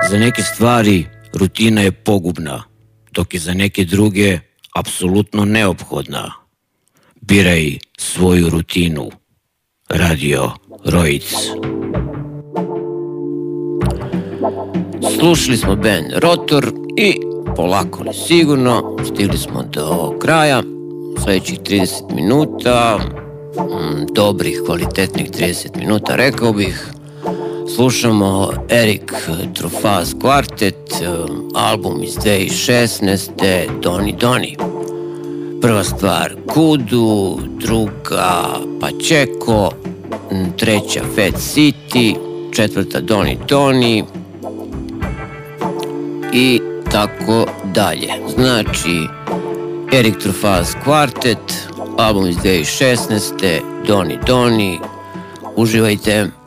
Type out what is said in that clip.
Za neke stvari rutina je pogubna, dok je za neke druge apsolutno neophodna. Biraj svoju rutinu. Radio Roic. Slušali smo band Rotor i polako ali sigurno stigli smo do kraja. Sljedećih 30 minuta, dobrih, kvalitetnih 30 minuta, rekao bih. Slušamo Erik Truffaz Quartet, album iz 2016. Doni Doni. Prva stvar Kudu, druga Pacheco, treća Fat City, četvrta Doni Doni i tako dalje. Znači, Erik Truffaz Quartet, album iz 2016. Doni Doni. Uživajte.